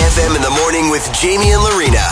FM in the morning with Jamie and Lorena.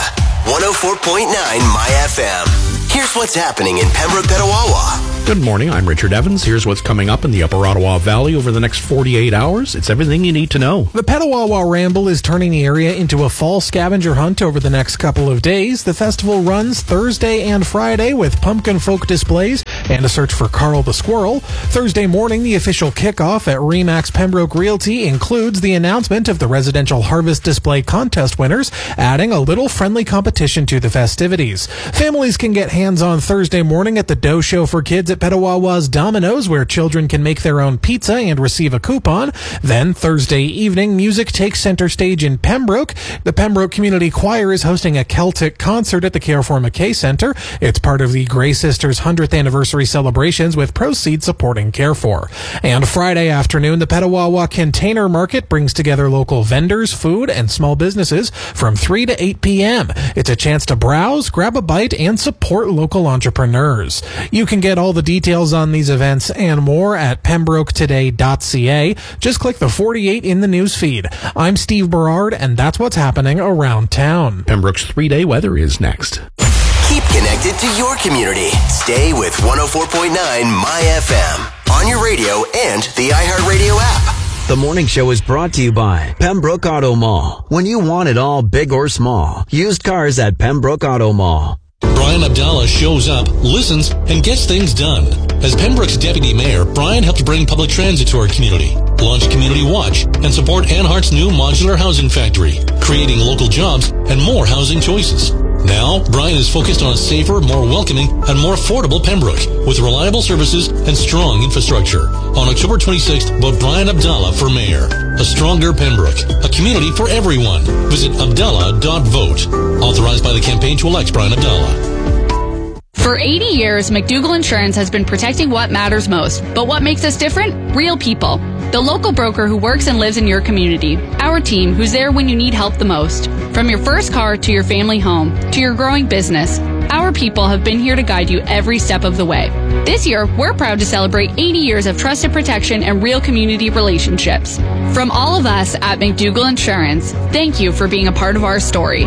104.9 My FM. Here's what's happening in Pembroke, Petawawa. Good morning, I'm Richard Evans. Here's what's coming up in the Upper Ottawa Valley over the next 48 hours. It's everything you need to know. The Petawawa Ramble is turning the area into a fall scavenger hunt over the next couple of days. The festival runs Thursday and Friday with pumpkin folk displays and a search for Carl the Squirrel. Thursday morning, the official kickoff at RE/MAX Pembroke Realty includes the announcement of the Residential Harvest Display contest winners, adding a little friendly competition to the festivities. Families can get hands-on Thursday morning at the Dough Show for Kids at Petawawa's Domino's, where children can make their own pizza and receive a coupon. Then Thursday evening, music takes center stage in Pembroke. The Pembroke Community Choir is hosting a Celtic concert at the Carrefour McKay Centre. It's part of the Grey Sisters 100th anniversary celebrations, with proceeds supporting Carrefour. And Friday afternoon, the Petawawa Container Market brings together local vendors, food, and small businesses from 3 to 8 p.m. It's a chance to browse, grab a bite, and support local entrepreneurs. You can get all the details on these events and more at pembroketoday.ca. Just click the 48 in the news feed. I'm Steve Berard, and that's what's happening around town. Pembroke's 3-day weather is next. Keep connected to your community. Stay with 104.9 My FM on your radio and the iHeartRadio app. The morning show is brought to you by Pembroke Auto Mall. When you want it all, big or small, used cars at Pembroke Auto Mall. Brian Abdallah shows up, listens, and gets things done. As Pembroke's deputy mayor, Brian helped bring public transit to our community, launch Community Watch, and support Anhart's new modular housing factory, creating local jobs and more housing choices. Now, Brian is focused on a safer, more welcoming, and more affordable Pembroke, with reliable services and strong infrastructure. On October 26th, vote Brian Abdallah for mayor. A stronger Pembroke, a community for everyone. Visit abdallah.vote. Authorized by the campaign to elect Brian Abdallah. For 80 years, McDougall Insurance has been protecting what matters most. But what makes us different? Real people. The local broker who works and lives in your community. Our team, who's there when you need help the most. From your first car to your family home to your growing business, our people have been here to guide you every step of the way. This year, we're proud to celebrate 80 years of trusted protection and real community relationships. From all of us at McDougall Insurance, thank you for being a part of our story.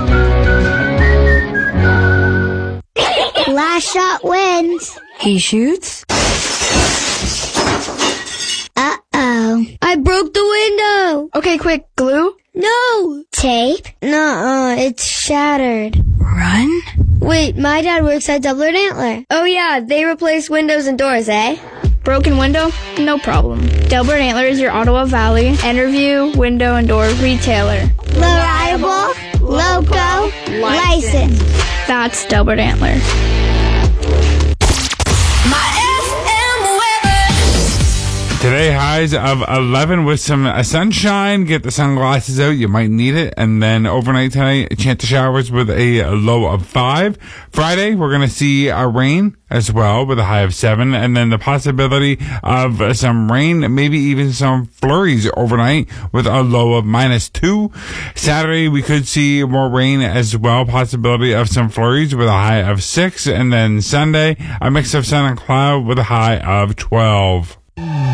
Last shot wins. He shoots. Uh-oh. I broke the window. Okay, quick, glue? No. Tape? Nuh-uh, it's shattered. Run? Wait, my dad works at Double Antler. Oh yeah, they replace windows and doors, eh? Broken window? No problem. Delbert Antler is your Ottawa Valley Interview window and door retailer. Reliable, loco, licensed. That's Delbert Antler. Today, highs of 11 with some sunshine. Get the sunglasses out. You might need it. And then overnight tonight, a chance of showers with a low of 5. Friday, we're going to see rain as well with a high of 7. And then the possibility of some rain, maybe even some flurries overnight with a low of -2. Saturday, we could see more rain as well. Possibility of some flurries with a high of 6. And then Sunday, a mix of sun and cloud with a high of 12.